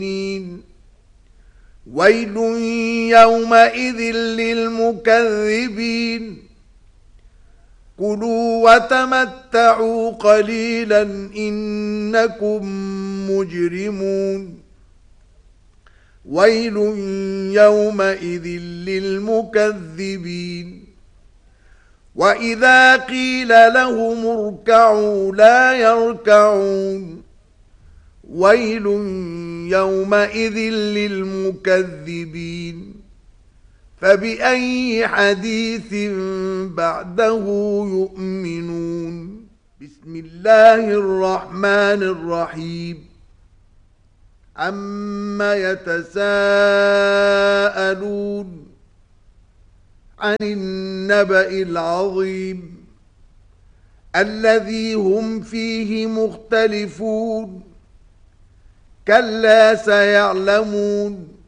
ويل يومئذ للمكذبين كلوا وتمتعوا قليلا إنكم مجرمون ويل يومئذ للمكذبين وإذا قيل لهم اركعوا لا يركعون ويل يومئذ للمكذبين فبأي حديث بعده يؤمنون بسم الله الرحمن الرحيم عما يتساءلون عن النبأ العظيم الذي هم فيه مختلفون كلا سيعلمون